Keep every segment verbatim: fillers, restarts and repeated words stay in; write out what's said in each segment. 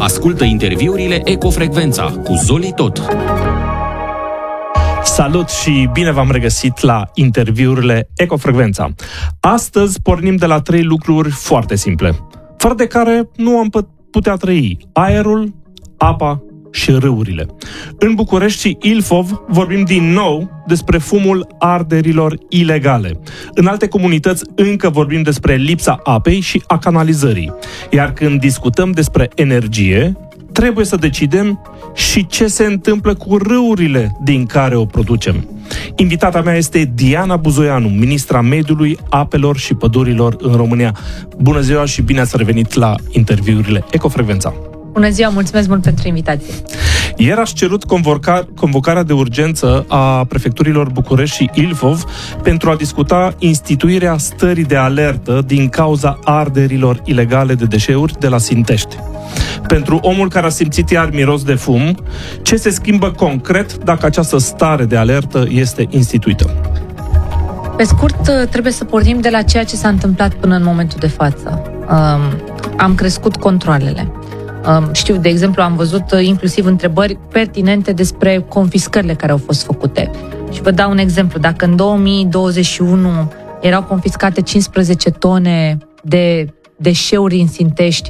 Ascultă interviurile Ecofrecvența cu Zoli Tot. Salut și bine v-am regăsit la interviurile Ecofrecvența. Astăzi pornim de la trei lucruri foarte simple, fără de care nu am putea trăi: aerul, apa și râurile. În București și Ilfov vorbim din nou despre fumul arderilor ilegale. În alte comunități încă vorbim despre lipsa apei și a canalizării. Iar când discutăm despre energie, trebuie să decidem și ce se întâmplă cu râurile din care o producem. Invitata mea este Diana Buzoianu, ministra Mediului, Apelor și Pădurilor în România. Bună ziua și bine ați revenit la interviurile Ecofrecvența. Bună ziua, mulțumesc mult pentru invitație. Ieri ați cerut convoca, convocarea de urgență a prefecturilor București și Ilfov pentru a discuta instituirea stării de alertă din cauza arderilor ilegale de deșeuri de la Sintești. Pentru omul care a simțit iar miros de fum, ce se schimbă concret dacă această stare de alertă este instituită? Pe scurt, trebuie să pornim de la ceea ce s-a întâmplat până în momentul de față. Um, am crescut controalele. Um, știu, de exemplu, am văzut inclusiv întrebări pertinente despre confiscările care au fost făcute. Și vă dau un exemplu. Dacă în două mii douăzeci și unu erau confiscate cincisprezece tone de deșeuri în Sintești,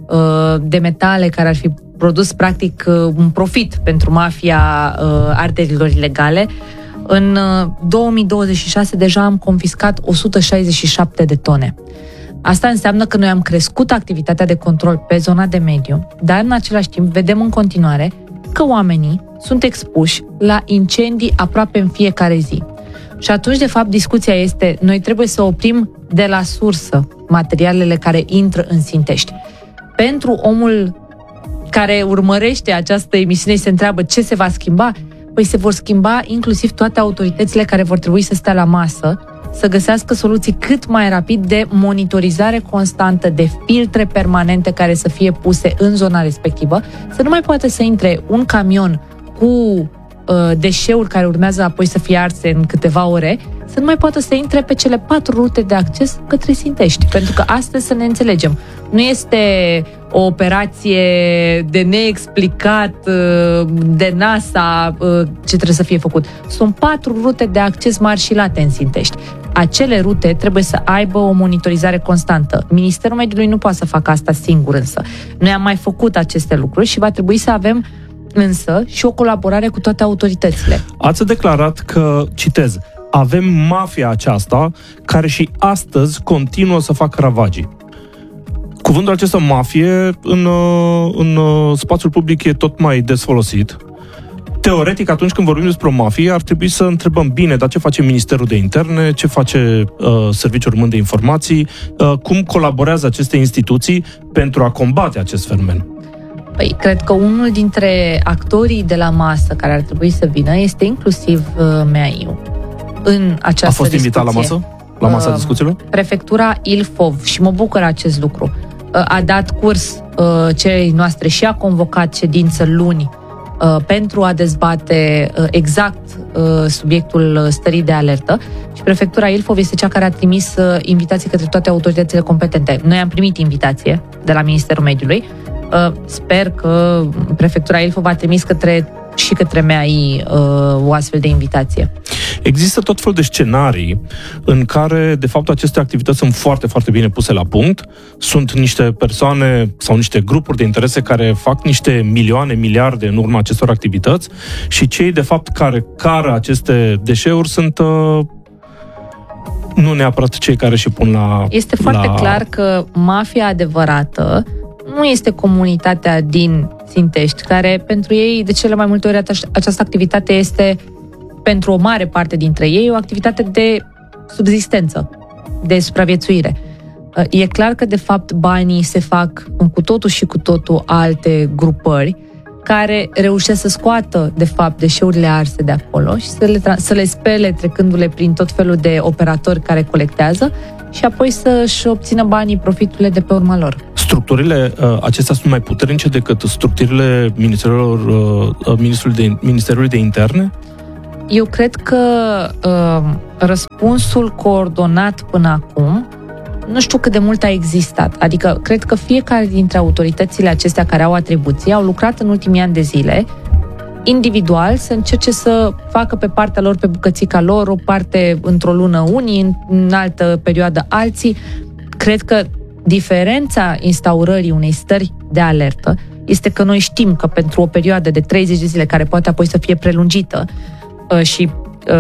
de metale care ar fi produs practic un profit pentru mafia arderilor ilegale, în două mii douăzeci și șase deja am confiscat o sută șaizeci și șapte de tone. Asta înseamnă că noi am crescut activitatea de control pe zona de mediu, dar în același timp vedem în continuare că oamenii sunt expuși la incendii aproape în fiecare zi. Și atunci, de fapt, discuția este: noi trebuie să oprim de la sursă materialele care intră în Sintești. Pentru omul care urmărește această emisiune și se întreabă ce se va schimba, păi se vor schimba inclusiv toate autoritățile care vor trebui să stea la masă, să găsească soluții cât mai rapid de monitorizare constantă, de filtre permanente care să fie puse în zona respectivă, să nu mai poată să intre un camion cu uh, deșeuri care urmează apoi să fie arse în câteva ore, să nu mai poată să intre pe cele patru rute de acces către Sintești. Pentru că astăzi, să ne înțelegem, nu este o operație de neexplicat de NASA ce trebuie să fie făcut. Sunt patru rute de acces mari și late în Sintești. Acele rute trebuie să aibă o monitorizare constantă. Ministerul Mediului nu poate să facă asta singur însă. Noi am mai făcut aceste lucruri și va trebui să avem însă și o colaborare cu toate autoritățile. Ați declarat că, citez, avem mafia aceasta care și astăzi continuă să facă ravagii. Cuvântul acesta mafie în, în spațiul public e tot mai des folosit. Teoretic, atunci când vorbim despre o mafie, ar trebui să întrebăm: bine, dar ce face Ministerul de Interne, ce face uh, Serviciul Român de Informații, uh, cum colaborează aceste instituții pentru a combate acest fenomen? Păi, cred că unul dintre actorii de la masă care ar trebui să vină este inclusiv uh, M A I-ul. În această A fost discuție. invitat la masă? La masa uh, discuțiilor? Prefectura Ilfov, și mă bucură acest lucru, uh, a dat curs uh, celei noastre și a convocat ședință luni uh, pentru a dezbate uh, exact uh, subiectul stării de alertă, și Prefectura Ilfov este cea care a trimis uh, invitații către toate autoritățile competente. Noi am primit invitație de la Ministerul Mediului. Uh, sper că Prefectura Ilfov a trimis către și către M A I uh, o astfel de invitație. Există tot felul de scenarii în care, de fapt, aceste activități sunt foarte, foarte bine puse la punct. Sunt niște persoane sau niște grupuri de interese care fac niște milioane, miliarde în urma acestor activități și cei, de fapt, care cară aceste deșeuri sunt uh, nu neapărat cei care și pun la... Este foarte la... clar că mafia adevărată nu este comunitatea din Sintești, care pentru ei, de cele mai multe ori, această activitate este, pentru o mare parte dintre ei, o activitate de subzistență, de supraviețuire. E clar că, de fapt, banii se fac în cu totul și cu totul alte grupări care reușesc să scoată, de fapt, deșeurile arse de acolo și să le, să le spele trecându-le prin tot felul de operatori care colectează și apoi să-și obțină banii, profiturile de pe urma lor. Structurile uh, acestea sunt mai puternice decât structurile ministerilor, uh, ministerului, de, ministerului de Interne? Eu cred că uh, răspunsul coordonat până acum nu știu cât de mult a existat. Adică, cred că fiecare dintre autoritățile acestea care au atribuții au lucrat în ultimii ani de zile individual să încerce să facă pe partea lor, pe bucățica lor, o parte într-o lună unii, în altă perioadă alții. Cred că diferența instaurării unei stări de alertă este că noi știm că pentru o perioadă de treizeci de zile, care poate apoi să fie prelungită și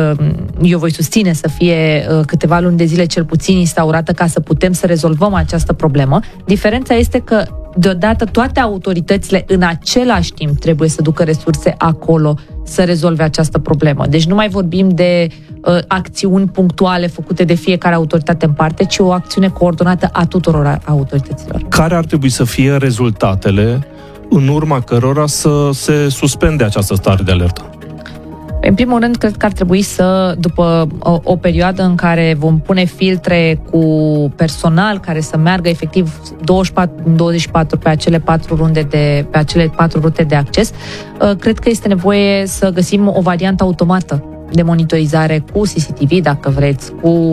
eu voi susține să fie câteva luni de zile cel puțin instaurată ca să putem să rezolvăm această problemă, diferența este că deodată toate autoritățile în același timp trebuie să ducă resurse acolo să rezolve această problemă. Deci nu mai vorbim de uh, acțiuni punctuale făcute de fiecare autoritate în parte, ci o acțiune coordonată a tuturor autorităților. Care ar trebui să fie rezultatele în urma cărora să se suspende această stare de alertă? În primul rând, cred că ar trebui să, după o, o perioadă în care vom pune filtre cu personal care să meargă efectiv douăzeci și patru din douăzeci și patru pe acele patru runde de, pe acele patru rute de acces, cred că este nevoie să găsim o variantă automată de monitorizare cu C C T V, dacă vreți, cu,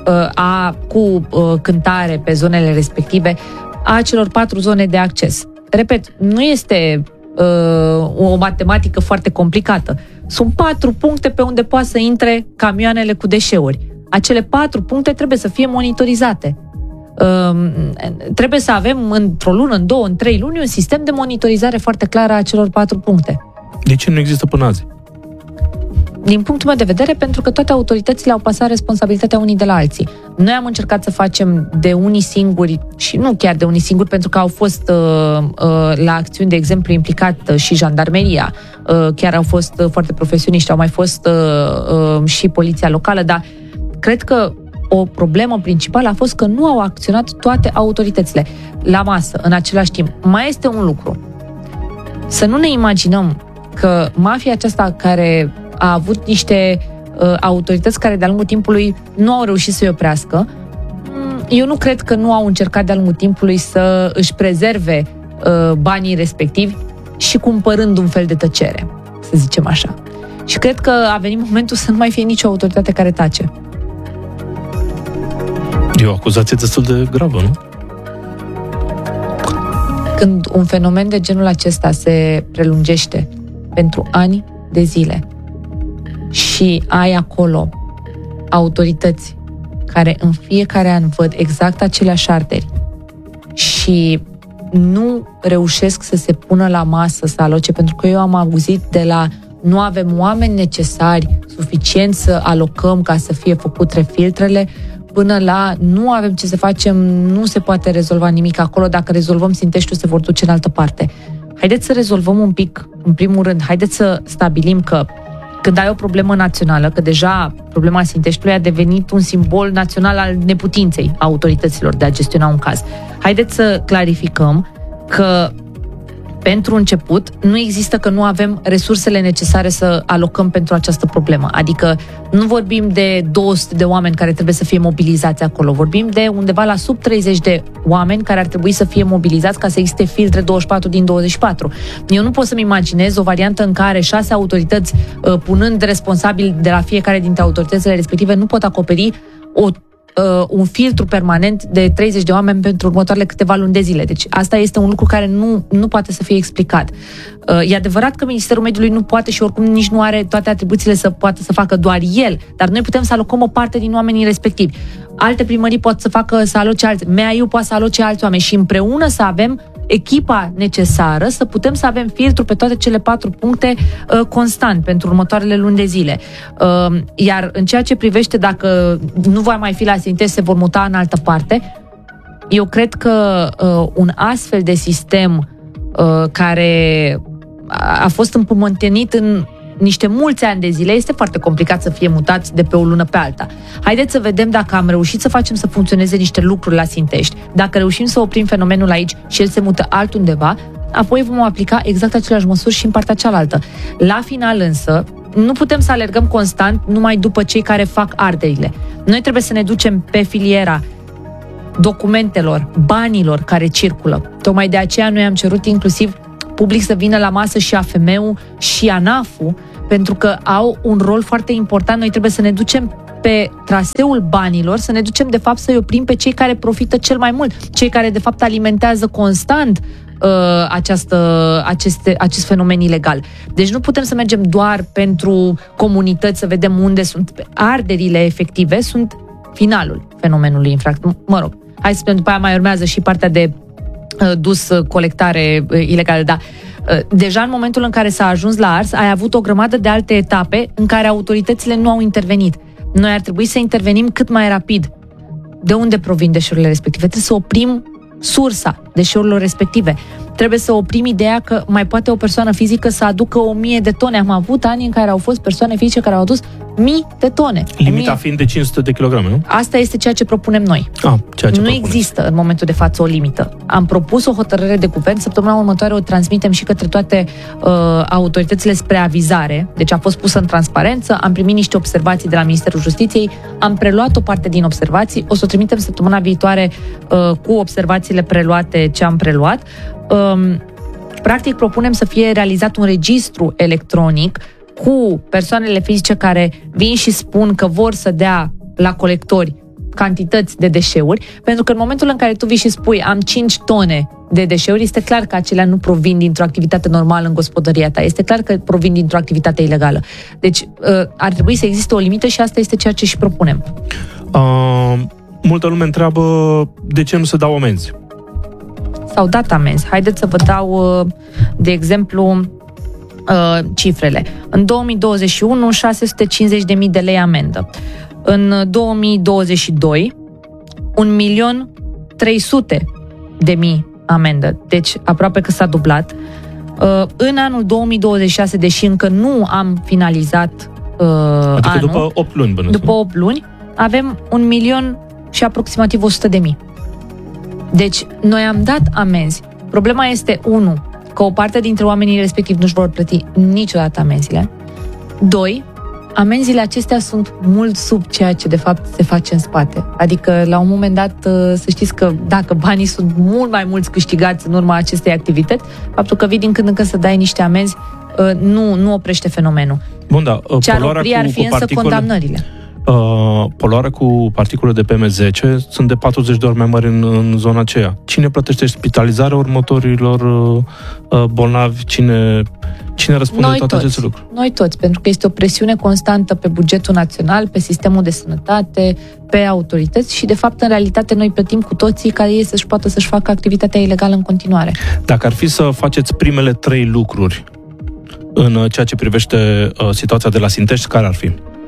a, cu cântare pe zonele respective a celor patru zone de acces. Repet, nu este o matematică foarte complicată. Sunt patru puncte pe unde poate să intre camioanele cu deșeuri. Acele patru puncte trebuie să fie monitorizate. Uh, trebuie să avem într-o lună, în două, în trei luni un sistem de monitorizare foarte clar a acelor patru puncte. De ce nu există până azi? Din punctul meu de vedere, pentru că toate autoritățile au pasat responsabilitatea unii de la alții. Noi am încercat să facem de unii singuri, și nu chiar de unii singuri, pentru că au fost uh, uh, la acțiuni, de exemplu, implicat uh, și jandarmeria, uh, chiar au fost uh, foarte profesioniști, au mai fost uh, uh, și poliția locală, dar cred că o problemă principală a fost că nu au acționat toate autoritățile la masă, în același timp. Mai este un lucru. Să nu ne imaginăm că mafia aceasta care a avut niște uh, autorități care de-a lungul timpului nu au reușit să-i oprească. Eu nu cred că nu au încercat de-a lungul timpului să își prezerve uh, banii respectivi și cumpărând un fel de tăcere, să zicem așa. Și cred că a venit momentul să nu mai fie nicio autoritate care tace. E o acuzație destul de gravă, nu? Când un fenomen de genul acesta se prelungește pentru ani de zile și ai acolo autorități care în fiecare an văd exact aceleași arderi și nu reușesc să se pună la masă să aloce, pentru că eu am auzit de la nu avem oameni necesari suficient să alocăm ca să fie făcute filtrele, până la nu avem ce să facem, nu se poate rezolva nimic acolo, dacă rezolvăm Sinteștiul se vor duce în altă parte. Haideți să rezolvăm un pic, în primul rând, haideți să stabilim că când ai o problemă națională, că deja problema Sinteștiului a devenit un simbol național al neputinței autorităților de a gestiona un caz. Haideți să clarificăm că pentru început, nu există că nu avem resursele necesare să alocăm pentru această problemă. Adică nu vorbim de două sute de oameni care trebuie să fie mobilizați acolo. Vorbim de undeva la sub treizeci de oameni care ar trebui să fie mobilizați ca să existe filtre douăzeci și patru din douăzeci și patru. Eu nu pot să-mi imaginez o variantă în care șase autorități, punând responsabili de la fiecare dintre autoritățile respective, nu pot acoperi o Uh, un filtru permanent de treizeci de oameni pentru următoarele câteva luni de zile. Deci asta este un lucru care nu, nu poate să fie explicat. Uh, e adevărat că Ministerul Mediului nu poate și oricum nici nu are toate atribuțiile să poată să facă doar el, dar noi putem să alocăm o parte din oamenii respectivi. Alte primării pot să facă, să aloce alții. M A I-ul poate să aloce alți oameni și împreună să avem echipa necesară să putem să avem filtru pe toate cele patru puncte uh, constant pentru următoarele luni de zile. Uh, iar în ceea ce privește dacă nu va mai fi la Sintești, se vor muta în altă parte, eu cred că uh, un astfel de sistem uh, care a fost împământenit în niște mulți ani de zile, este foarte complicat să fie mutați de pe o lună pe alta. Haideți să vedem dacă am reușit să facem să funcționeze niște lucruri la Sintești, dacă reușim să oprim fenomenul aici și el se mută altundeva, apoi vom aplica exact aceleași măsuri și în partea cealaltă. La final însă, nu putem să alergăm constant numai după cei care fac arderile. Noi trebuie să ne ducem pe filiera documentelor, banilor care circulă. Tocmai de aceea noi am cerut inclusiv public să vină la masă și A F M-ul și ANAF-ul, pentru că au un rol foarte important. Noi trebuie să ne ducem pe traseul banilor, să ne ducem de fapt să-i oprim pe cei care profită cel mai mult, cei care de fapt alimentează constant uh, această, aceste, acest fenomen ilegal. Deci nu putem să mergem doar pentru comunități să vedem unde sunt arderile efective, sunt finalul fenomenului infracțiunii. Mă rog, hai să spunem, după aia mai urmează și partea de uh, dus uh, colectare uh, ilegală, dar uh, deja în momentul în care s-a ajuns la ars, ai avut o grămadă de alte etape în care autoritățile nu au intervenit. Noi ar trebui să intervenim cât mai rapid. De unde provin deșeurile respective? Trebuie să oprim sursa deșeurilor respective. Trebuie să oprim ideea că mai poate o persoană fizică să aducă o mie de tone. Am avut ani în care au fost persoane fizice care au adus mii de tone. Limita mie... fiind de cinci sute de kilograme, nu? Asta este ceea ce propunem noi. Ah, ceea ce nu propuneți. există în momentul de față o limită. Am propus o hotărâre de guvern, săptămâna următoare o transmitem și către toate uh, autoritățile spre avizare, deci a fost pusă în transparență, am primit niște observații de la Ministerul Justiției, am preluat o parte din observații, o să o trimitem săptămâna viitoare uh, cu observațiile preluate ce am preluat. Um, practic propunem să fie realizat un registru electronic cu persoanele fizice care vin și spun că vor să dea la colectori cantități de deșeuri, pentru că în momentul în care tu vii și spui am cinci tone de deșeuri, este clar că acelea nu provin dintr-o activitate normală în gospodăria ta, este clar că provin dintr-o activitate ilegală. Deci ar trebui să existe o limită și asta este ceea ce și propunem. Uh, multă lume întreabă de ce nu se dau amenzi. S-au dat amenzi. Haideți să vă dau, de exemplu, cifrele. În două mii douăzeci și unu, șase sute cincizeci de mii de lei amendă. În două mii douăzeci și doi, un milion trei sute de mii amendă. Deci aproape că s-a dublat. În anul două mii douăzeci și șase, deși încă nu am finalizat adică anul, după opt luni, bănesc, după opt luni, avem un milion și aproximativ o sută de mii. Deci, noi am dat amenzi. Problema este, unu, că o parte dintre oamenii respectiv nu-și vor plăti niciodată amenziile. Doi, amenziile acestea sunt mult sub ceea ce de fapt se face în spate. Adică, la un moment dat, să știți că dacă banii sunt mult mai mulți câștigați în urma acestei activități, faptul că vii din când în când să dai niște amenzi nu, nu oprește fenomenul. Bun, da, ce ar opri cu, ar fi însă particule... condamnările. Uh, poluarea cu particule de P M zece sunt de patruzeci de ori mai mari în, în zona aceea. Cine plătește spitalizarea următorilor uh, bolnavi? Cine, cine răspunde Noi toate toți. aceste lucruri? Noi toți, pentru că este o presiune constantă pe bugetul național, pe sistemul de sănătate, pe autorități și, de fapt, în realitate, noi plătim cu toții ca ei să-și poată să-și facă activitatea ilegală în continuare. Dacă ar fi să faceți primele trei lucruri în ceea ce privește uh, situația de la Sintești, care ar fi?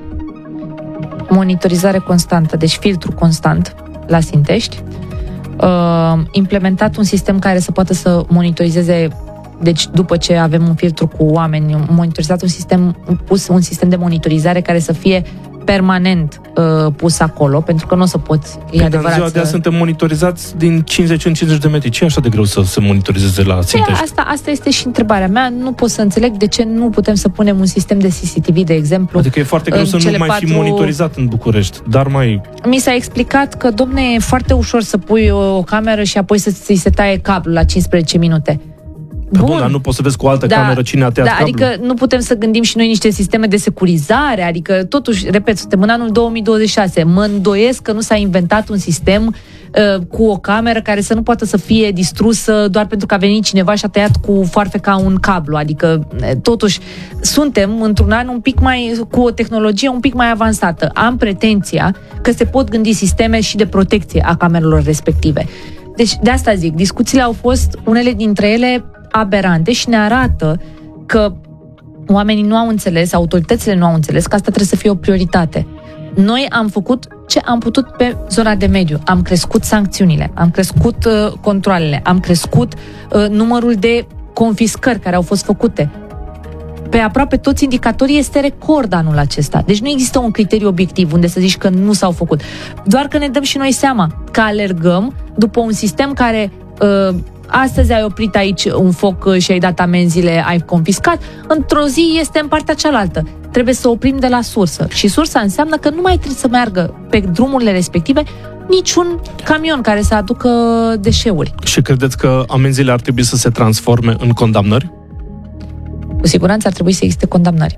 Monitorizare constantă, deci filtru constant la Sintești, uh, implementat un sistem care să poată să monitorizeze, deci după ce avem un filtru cu oameni, monitorizat un sistem, pus un sistem de monitorizare care să fie permanent uh, pus acolo, pentru că nu o să poți, e Când adevărat, în ziua să... de azi suntem monitorizați din cincizeci în cincizeci de metri. Ce e așa de greu să se monitorizeze la Sintești? Asta, asta este și întrebarea mea. Nu pot să înțeleg de ce nu putem să punem un sistem de C C T V, de exemplu. Adică e foarte greu să nu mai patru... fi monitorizat în București, dar mai... Mi s-a explicat că, domne, e foarte ușor să pui o, o cameră și apoi să ți se taie cablul la cincisprezece minute. Bun, Bun, dar nu poți să vezi cu o altă da, cameră cine a tăiat da, cablul. Adică nu putem să gândim și noi niște sisteme de securizare, adică totuși, repet, suntem în anul două mii douăzeci și șase, mă îndoiesc că nu s-a inventat un sistem uh, cu o cameră care să nu poată să fie distrusă doar pentru că a venit cineva și a tăiat cu foarfeca un cablu, adică totuși suntem într-un an un pic mai, cu o tehnologie un pic mai avansată. Am pretenția că se pot gândi sisteme și de protecție a camerelor respective. Deci, de asta zic, discuțiile au fost, unele dintre ele, aberante și ne arată că oamenii nu au înțeles, autoritățile nu au înțeles că asta trebuie să fie o prioritate. Noi am făcut ce am putut pe zona de mediu. Am crescut sancțiunile, am crescut uh, controalele, am crescut uh, numărul de confiscări care au fost făcute. Pe aproape toți indicatorii este record anul acesta. Deci nu există un criteriu obiectiv unde să zici că nu s-au făcut. Doar că ne dăm și noi seama că alergăm după un sistem care... Uh, astăzi ai oprit aici un foc și ai dat amenziile, ai confiscat, într-o zi este în partea cealaltă. Trebuie să oprim de la sursă. Și sursa înseamnă că nu mai trebuie să meargă pe drumurile respective niciun camion care să aducă deșeuri. Și credeți că amenziile ar trebui să se transforme în condamnări? Cu siguranță ar trebui să existe condamnări.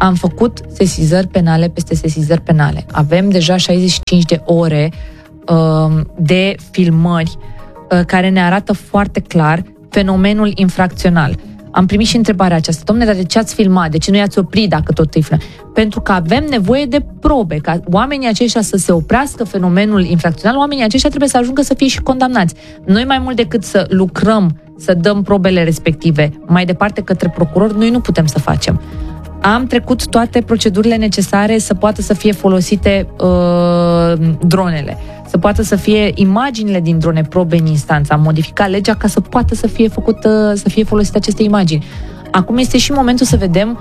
Am făcut sesizări penale peste sesizări penale. Avem deja șaizeci și cinci de ore uh, de filmări uh, care ne arată foarte clar fenomenul infracțional. Am primit și întrebarea aceasta: dom'le, dar de ce ați filmat? De ce nu i-ați oprit dacă tot îi filmat? Pentru că avem nevoie de probe, ca oamenii aceștia să se oprească fenomenul infracțional, oamenii aceștia trebuie să ajungă să fie și condamnați. Noi, mai mult decât să lucrăm, să dăm probele respective mai departe către procuror, noi nu putem să facem. Am trecut toate procedurile necesare să poată să fie folosite uh, dronele, să poată să fie imaginile din drone probe în instanță. Am modificat legea ca să poată să fie făcută, să fie folosite aceste imagini. Acum este și momentul să vedem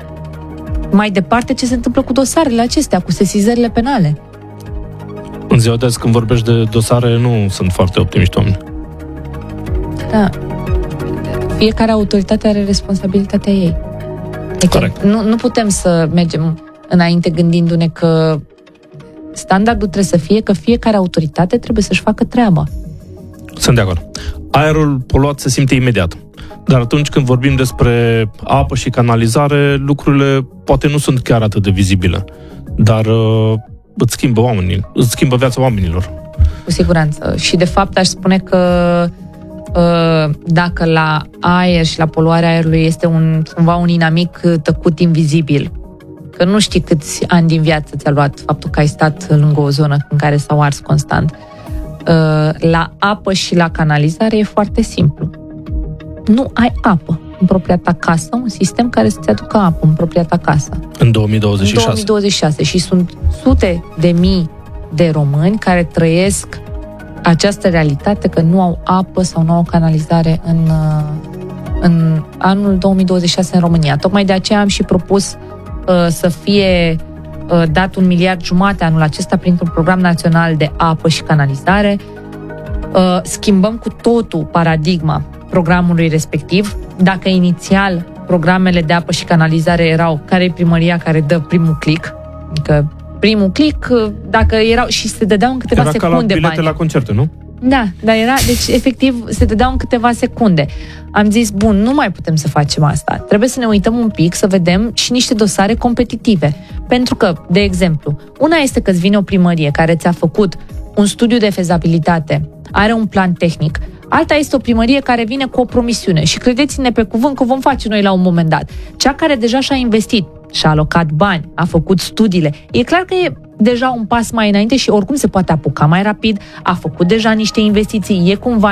mai departe ce se întâmplă cu dosarele acestea, cu sesizările penale. În ziua de azi, când vorbești de dosare, nu sunt foarte optimiști oameni. Da. Fiecare autoritate are responsabilitatea ei. Corect. Nu, nu putem să mergem înainte gândindu-ne că standardul trebuie să fie că fiecare autoritate trebuie să-și facă treaba. Sunt de acord. Aerul poluat se simte imediat. Dar atunci când vorbim despre apă și canalizare, lucrurile poate nu sunt chiar atât de vizibile. Dar uh, îți schimbă oamenii, îți schimbă viața oamenilor. Cu siguranță. Și de fapt aș spune că uh, dacă la aer și la poluarea aerului este un, cumva un inamic tăcut invizibil, că nu știi câți ani din viață ți-a luat faptul că ai stat lângă o zonă în care s-au ars constant. Uh, la apă și la canalizare e foarte simplu. Nu ai apă în propria ta casă, un sistem care să-ți aducă apă în propria ta casă. În două mii douăzeci și șase. În două mii douăzeci și șase. Și sunt sute de mii de români care trăiesc această realitate că nu au apă sau nu au canalizare în, în anul două mii douăzeci și șase în România. Tocmai de aceea am și propus uh, să fie uh, dat un miliard jumate anul acesta printr-un program național de apă și canalizare. Uh, schimbăm cu totul paradigma programului respectiv. Dacă inițial programele de apă și canalizare erau care e primăria care dă primul click, adică primul click, dacă erau și se dădeau în câteva era secunde ca la bilete bani. La concerte, nu? Da, dar era, deci efectiv se dădeau în câteva secunde. Am zis, bun, nu mai putem să facem asta. Trebuie să ne uităm un pic, să vedem și niște dosare competitive. Pentru că, de exemplu, una este că îți vine o primărie care ți-a făcut un studiu de fezabilitate, are un plan tehnic. Alta este o primărie care vine cu o promisiune și credeți-ne pe cuvânt că vom face noi la un moment dat. Cea care deja și-a investit, și-a alocat bani, a făcut studiile, e clar că e deja un pas mai înainte și oricum se poate apuca mai rapid, a făcut deja niște investiții, e cumva,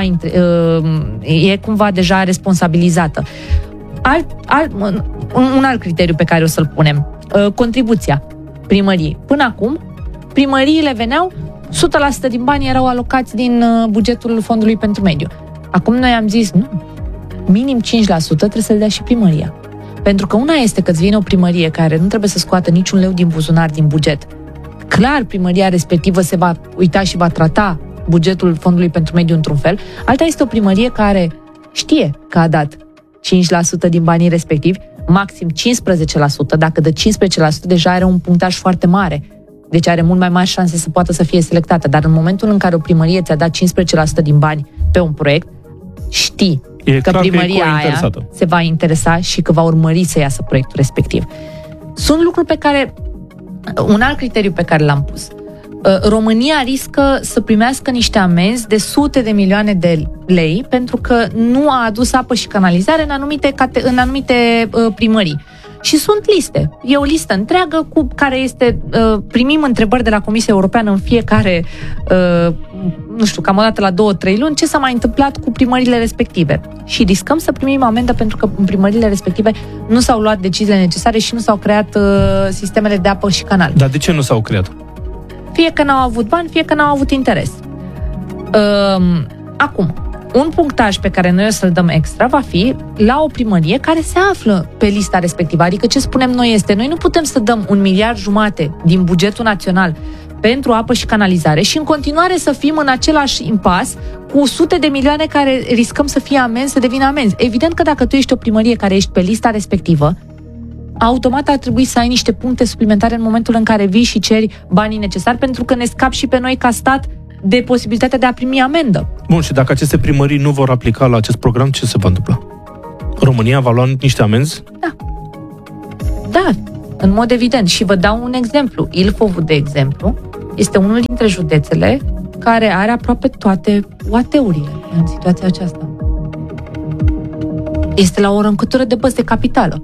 e cumva deja responsabilizată. Alt, alt, un alt criteriu pe care o să-l punem, contribuția primăriei. Până acum, primăriile veneau, o sută la sută din bani erau alocați din bugetul Fondului pentru Mediu. Acum noi am zis, nu, minim cinci la sută trebuie să-l dea și primăria. Pentru că una este că îți vine o primărie care nu trebuie să scoată niciun leu din buzunar, din buget. Clar, primăria respectivă se va uita și va trata bugetul Fondului pentru Mediu într-un fel. Alta este o primărie care știe că a dat cinci la sută din banii respectivi, maxim cincisprezece la sută. Dacă dă cincisprezece la sută, deja are un punctaj foarte mare. Deci are mult mai mari șanse să poată să fie selectată. Dar în momentul în care o primărie ți-a dat cincisprezece la sută din bani pe un proiect, știi e că primăria că aia se va interesa și că va urmări să iasă proiectul respectiv. Sunt lucruri pe care, un alt criteriu pe care l-am pus. România riscă să primească niște amenzi de sute de milioane de lei pentru că nu a adus apă și canalizare în anumite, în anumite primării. Și sunt liste. E o listă întreagă cu care este, primim întrebări de la Comisia Europeană în fiecare, nu știu, cam o dată la două, trei luni, ce s-a mai întâmplat cu primările respective. Și riscăm să primim amendă pentru că în primările respective nu s-au luat deciziile necesare și nu s-au creat sistemele de apă și canal. Dar de ce nu s-au creat? Fie că n-au avut bani, fie că n-au avut interes. Acum, un punctaj pe care noi o să-l dăm extra va fi la o primărie care se află pe lista respectivă. Adică ce spunem noi este, noi nu putem să dăm un miliard jumate din bugetul național pentru apă și canalizare și în continuare să fim în același impas cu sute de milioane care riscăm să fie amenzi, să devină amenzi. Evident că dacă tu ești o primărie care ești pe lista respectivă, automat ar trebui să ai niște puncte suplimentare în momentul în care vii și ceri banii necesari, pentru că ne scap și pe noi ca stat de posibilitatea de a primi amendă. Bun, și dacă aceste primării nu vor aplica la acest program, ce se va întâmpla? România va lua niște amenzi? Da. Da. în mod evident. Și vă dau un exemplu. Ilfovul, de exemplu, este unul dintre județele care are aproape toate U A T-urile în situația aceasta. Este la o răncătură de băți de capitală.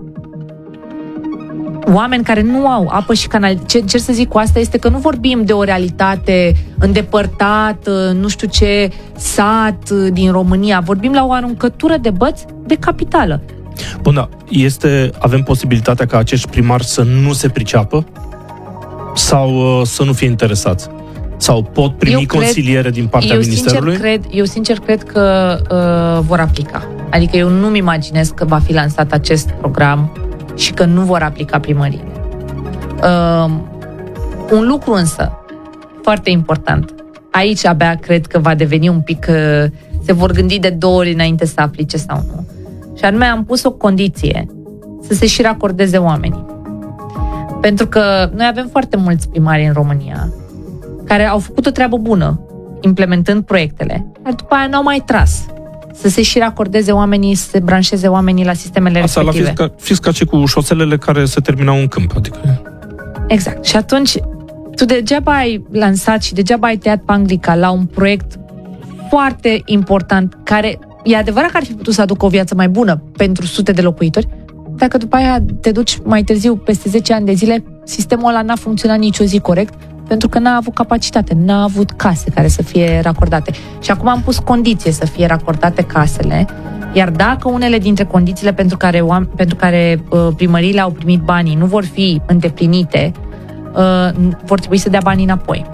Oameni care nu au apă și canal. Ce cer să zic cu asta este că nu vorbim de o realitate îndepărtată, nu știu ce sat din România. Vorbim la o aruncătură de băți de capitală. Bun, da, este, avem posibilitatea ca acești primari să nu se priceapă sau uh, să nu fie interesați? Sau pot primi eu consiliere cred, din partea eu Ministerului? Sincer cred, eu sincer cred că uh, vor aplica. Adică eu nu-mi imaginez că va fi lansat acest program și că nu vor aplica primăriile. Uh, un lucru însă, foarte important, aici abia cred că va deveni un pic, uh, se vor gândi de două ori înainte să aplice sau nu. Și anume am pus o condiție să se și racordeze oamenii. Pentru că noi avem foarte mulți primari în România care au făcut o treabă bună implementând proiectele, dar după aia n-au mai tras să se și racordeze oamenii, să se branșeze oamenii la sistemele asta respective. Asta la fix ca și cu șoselele care se terminau în câmp. Adică... Exact. Și atunci tu degeaba ai lansat și degeaba ai tăiat panglica la un proiect foarte important, care e adevărat că ar fi putut să aducă o viață mai bună pentru sute de locuitori, dacă după aia te duci mai târziu, peste zece ani de zile, sistemul ăla n-a funcționat nicio zi corect, pentru că n-a avut capacitate, n-a avut case care să fie racordate. Și acum am pus condiție să fie racordate casele, iar dacă unele dintre condițiile pentru care, pentru care uh, primăriile au primit banii nu vor fi îndeplinite, uh, vor trebui să dea banii înapoi.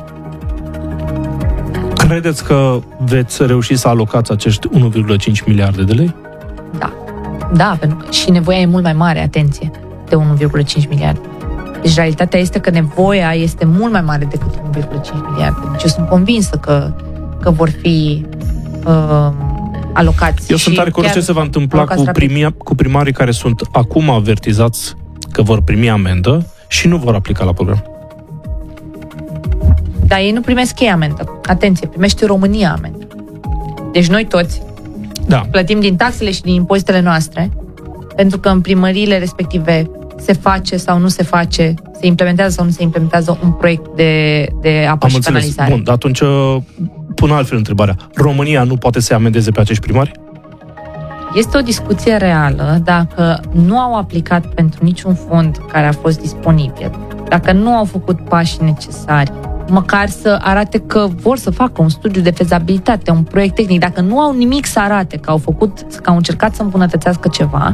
Credeți că veți reuși să alocați acești unu virgulă cinci miliarde de lei? Da. Da, pentru că și nevoia e mult mai mare, atenție, de unu virgulă cinci miliarde. Deci realitatea este că nevoia este mult mai mare decât unu virgulă cinci miliarde. Deci eu sunt convinsă că, că vor fi uh, alocați. Eu sunt tare curios ce se va întâmpla cu, primia, cu primarii care sunt acum avertizați că vor primi amendă și nu vor aplica la program. Dar ei nu primesc ei amendă. Atenție, primește România amendă. Deci noi toți da. plătim din taxele și din impozitele noastre, pentru că în primăriile respective se face sau nu se face, se implementează sau nu se implementează un proiect de, de apă Am și înțeles. canalizare. Bun, atunci pun altfel întrebarea. România nu poate să amendeze pe acești primari? Este o discuție reală dacă nu au aplicat pentru niciun fond care a fost disponibil, dacă nu au făcut pașii necesari, măcar să arate că vor să facă un studiu de fezabilitate, un proiect tehnic, dacă nu au nimic să arate că au făcut, că au încercat să îmbunătățească ceva,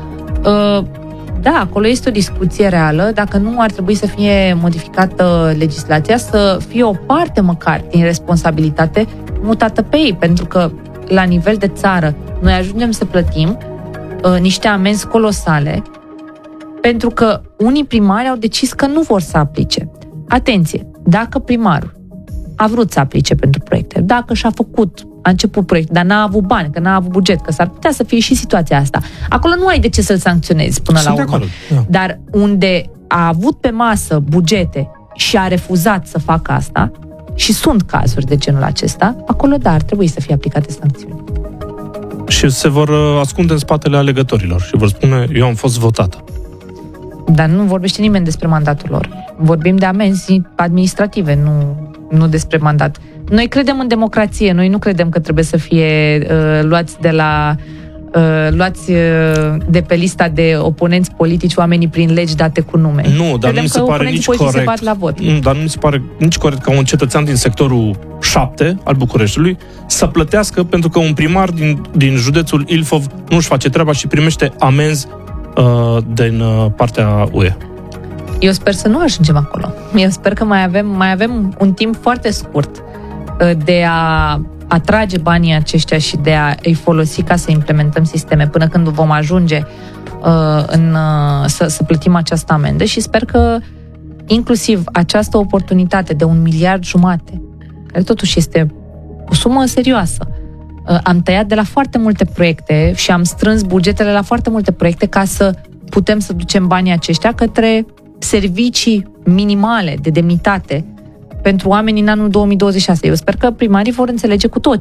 da, acolo este o discuție reală, dacă nu ar trebui să fie modificată legislația, să fie o parte măcar din responsabilitate mutată pe ei, pentru că la nivel de țară noi ajungem să plătim uh, niște amenzi colosale pentru că unii primari au decis că nu vor să aplice. Atenție, dacă primarul a vrut să aplice pentru proiecte, dacă și-a făcut, a început proiect, dar n-a avut bani, că n-a avut buget, că s-ar putea să fie și situația asta. Acolo nu ai de ce să-l sancționezi până Sunt la urmă. Da. Dar unde a avut pe masă bugete și a refuzat să facă asta, și sunt cazuri de genul acesta, acolo da, ar trebui să fie aplicate sancțiuni. Și se vor ascunde în spatele alegătorilor și vor spune, eu am fost votată. Dar nu vorbește nimeni despre mandatul lor. Vorbim de amenzi administrative, nu, nu despre mandat. Noi credem în democrație, noi nu credem că trebuie să fie uh, luați de la uh, luați uh, de pe lista de oponenți politici oamenii prin legi date cu nume. Nu, dar credem nu mi se pare nici corect. Se bat la vot. Nu, dar nu mi se pare nici corect ca un cetățean din sectorul șapte al Bucureștiului să plătească pentru că un primar din, din județul Ilfov nu își face treaba și primește amenzi uh, din uh, partea U E. Eu sper să nu ajungem acolo. Eu sper că mai avem, mai avem un timp foarte scurt de a atrage banii aceștia și de a îi folosi ca să implementăm sisteme până când vom ajunge uh, în, uh, să, să plătim această amendă și sper că inclusiv această oportunitate de un miliard jumate, care totuși este o sumă serioasă, uh, am tăiat de la foarte multe proiecte și am strâns bugetele la foarte multe proiecte ca să putem să ducem banii aceștia către servicii minimale de demnitate pentru oamenii în anul două mii douăzeci și șase. Eu sper că primarii vor înțelege cu toții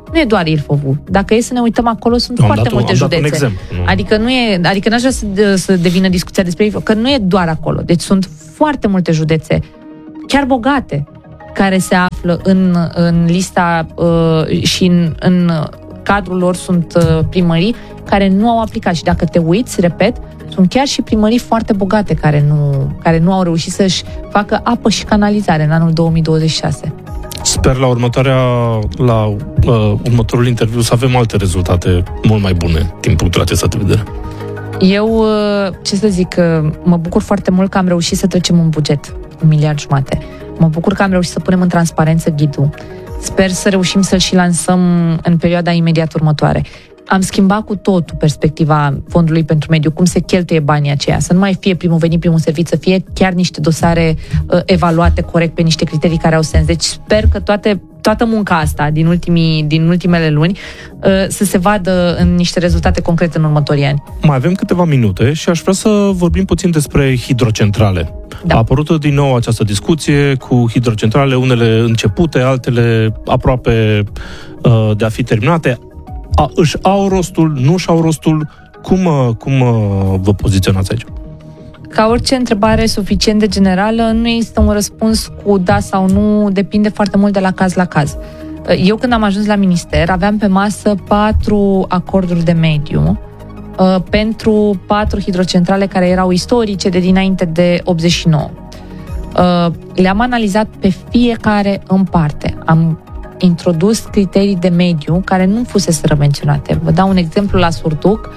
nu e doar Ilfovul. Dacă e să ne uităm acolo, sunt am foarte dat, multe am județe. Dat un exemplu, nu? Adică nu e, adică n-aș vrea să, de, să devină discuția despre Ilfov, că nu e doar acolo. Deci sunt foarte multe județe, chiar bogate, care se află în, în lista uh, și în, în cadrul lor sunt uh, primării care nu au aplicat. Și dacă te uiți, repet, sunt chiar și primării foarte bogate care nu, care nu au reușit să-și facă apă și canalizare în anul două mii douăzeci și șase. Sper la următoarea, la uh, următorul interviu să avem alte rezultate mult mai bune din punctul acesta de vedere. Eu, ce să zic, mă bucur foarte mult că am reușit să trecem un buget, un miliard jumate. Mă bucur că am reușit să punem în transparență ghidul. Sper să reușim să-l și lansăm în perioada imediat următoare. Am schimbat cu totul perspectiva Fondului pentru Mediu, cum se cheltuie banii aceia, să nu mai fie primul venit, primul servit, să fie chiar niște dosare uh, evaluate corect pe niște criterii care au sens. Deci sper că toate, toată munca asta din, ultimii, din ultimele luni uh, să se vadă în niște rezultate concrete în următorii ani. Mai avem câteva minute și aș vrea să vorbim puțin despre hidrocentrale. Da. A apărut din nou această discuție cu hidrocentrale, unele începute, altele aproape uh, de a fi terminate. A, își au rostul, nu își au rostul? Cum, cum vă poziționați aici? Ca orice întrebare suficient de generală, nu există un răspuns cu da sau nu, depinde foarte mult de la caz la caz. Eu când am ajuns la minister, aveam pe masă patru acorduri de mediu uh, pentru patru hidrocentrale care erau istorice de dinainte de optzeci și nouă. Uh, le-am analizat pe fiecare în parte. Am introdus criterii de mediu care nu fuseseră menționate. Vă dau un exemplu la Surduc,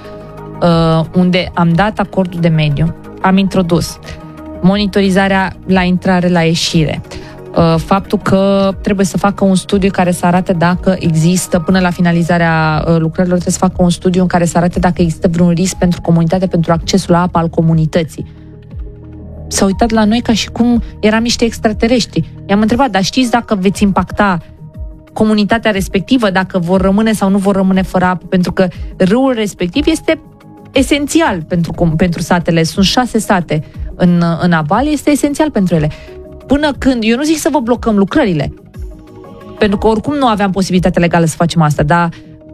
unde am dat acordul de mediu, am introdus monitorizarea la intrare, la ieșire, faptul că trebuie să facă un studiu care să arate dacă există, până la finalizarea lucrărilor, trebuie să facă un studiu în care să arate dacă există vreun risc pentru comunitate, pentru accesul la apă al comunității. S-au uitat la noi ca și cum eram niște extraterestri. I-am întrebat, dar știți dacă veți impacta comunitatea respectivă, dacă vor rămâne sau nu vor rămâne fără apă, pentru că râul respectiv este esențial pentru, pentru satele. Sunt șase sate în, în aval, este esențial pentru ele. Până când, eu nu zic să vă blocăm lucrările, pentru că oricum nu aveam posibilitatea legală să facem asta, dar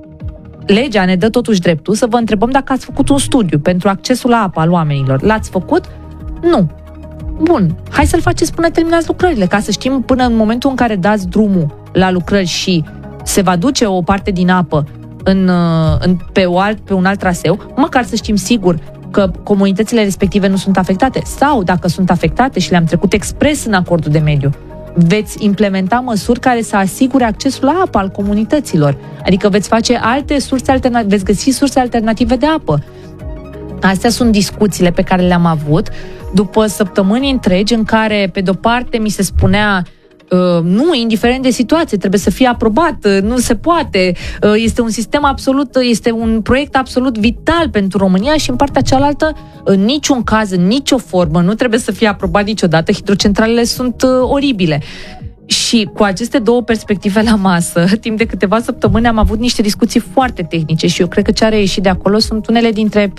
legea ne dă totuși dreptul să vă întrebăm dacă ați făcut un studiu pentru accesul la apă al oamenilor. L-ați făcut? Nu. Bun, hai să-l faceți până terminați lucrările, ca să știm până în momentul în care dați drumul la lucrări și se va duce o parte din apă în, în, pe, o alt, pe un alt traseu, măcar să știm sigur că comunitățile respective nu sunt afectate. Sau, dacă sunt afectate și le-am trecut expres în acordul de mediu, veți implementa măsuri care să asigure accesul la apă al comunităților. Adică veți face alte surse alternative, veți găsi surse alternative de apă. Astea sunt discuțiile pe care le-am avut după săptămâni întregi în care, pe de-o parte, mi se spunea Uh, nu, indiferent de situație, trebuie să fie aprobat, uh, nu se poate, uh, este un sistem absolut, uh, este un proiect absolut vital pentru România și în partea cealaltă, în niciun caz, în nicio formă, nu trebuie să fie aprobat niciodată, hidrocentralele sunt uh, oribile. Și cu aceste două perspective la masă, timp de câteva săptămâni am avut niște discuții foarte tehnice și eu cred că ce a reieșit de acolo sunt unele dintre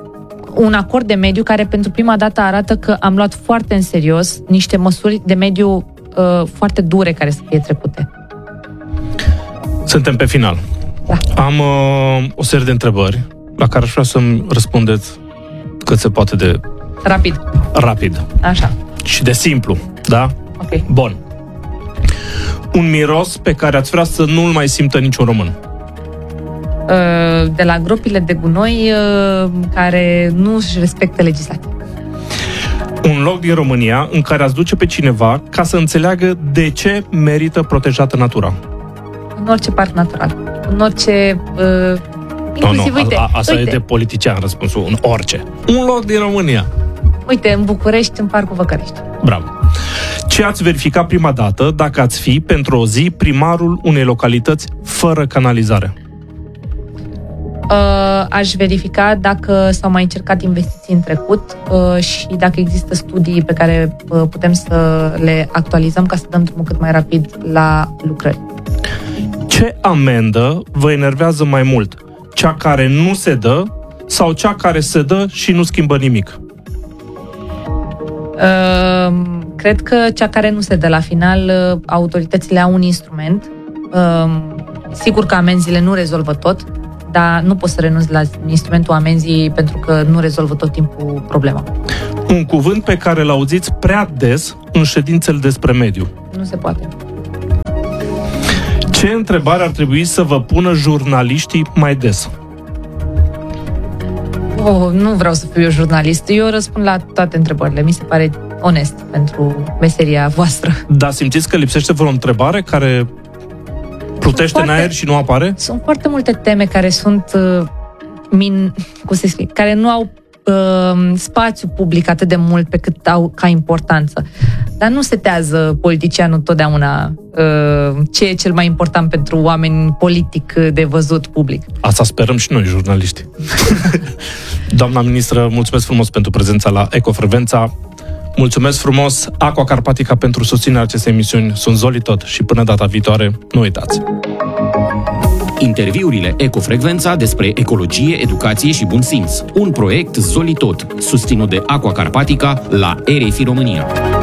un acord de mediu care pentru prima dată arată că am luat foarte în serios niște măsuri de mediu Uh, foarte dure care să fie trecute. Suntem pe final. Da. Am uh, o serie de întrebări la care aș vrea să-mi răspundeți cât se poate de rapid. Rapid. Așa. Și de simplu, da? Ok. Bun. Un miros pe care ați vrea să nu-l mai simtă niciun român. Uh, de la gropile de gunoi uh, care nu își respectă legislația. Un loc din România în care ați duce pe cineva ca să înțeleagă de ce merită protejată natura. În orice parc natural. În orice... Uh, inclusiv, no, no, uite... A, asta uite. e de politician răspunsul. În orice. Un loc din România. Uite, în București, în Parcul Văcărești. Bravo. Ce ați verificat prima dată dacă ați fi, pentru o zi, primarul unei localități fără canalizare? Uh, aș verifica dacă s-au mai încercat investiții în trecut uh, și dacă există studii pe care uh, putem să le actualizăm ca să dăm drumul cât mai rapid la lucrări. Ce amendă vă enervează mai mult? Cea care nu se dă sau cea care se dă și nu schimbă nimic? Uh, cred că cea care nu se dă. La final, uh, autoritățile au un instrument. Uh, Sigur că amenziile nu rezolvă tot, dar nu poți să renunți la instrumentul amenzii pentru că nu rezolvă tot timpul problema. Un cuvânt pe care l-auziți prea des în ședințele despre mediu. Nu se poate. Ce întrebare ar trebui să vă pună jurnaliștii mai des? Oh, nu vreau să fiu eu jurnalist. Eu răspund la toate întrebările. Mi se pare onest pentru meseria voastră. Da, simțiți că lipsește vreo întrebare care plutește foarte, în aer și nu apare? Sunt foarte multe teme care sunt uh, min, cum se explic, care nu au uh, spațiu public atât de mult pe cât au ca importanță. Dar nu setează politicianul totdeauna uh, ce e cel mai important pentru oameni politic de văzut public. Asta sperăm și noi, jurnaliști. Doamna ministră, mulțumesc frumos pentru prezența la Ecofrecvența. Mulțumesc frumos Aqua Carpatica pentru susținerea acestei emisiuni. Sunt Zoli Tot și până data viitoare, nu uitați! Interviurile Ecofrecvența despre ecologie, educație și bun simț. Un proiect Zoli Tot, susținut de Aqua Carpatica la R F I România.